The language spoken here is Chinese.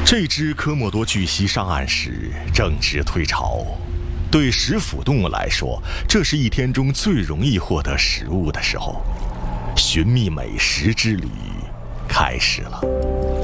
这只科莫多巨蜥上岸时正值退潮，对食腐动物来说，这是一天中最容易获得食物的时候。寻觅美食之旅开始了。